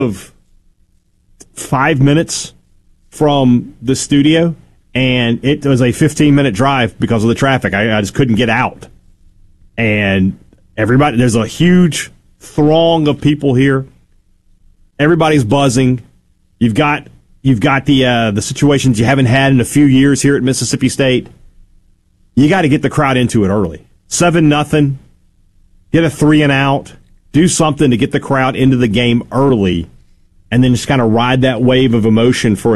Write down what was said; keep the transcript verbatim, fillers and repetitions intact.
of five minutes from the studio, and it was a fifteen-minute drive because of the traffic. I, I just couldn't get out. And everybody, there's a huge throng of people here. Everybody's buzzing. You've got you've got the uh, the situations you haven't had in a few years here at Mississippi State. You got to get the crowd into it early. Seven nothing. Get a three and out. Do something to get the crowd into the game early, and then just kind of ride that wave of emotion for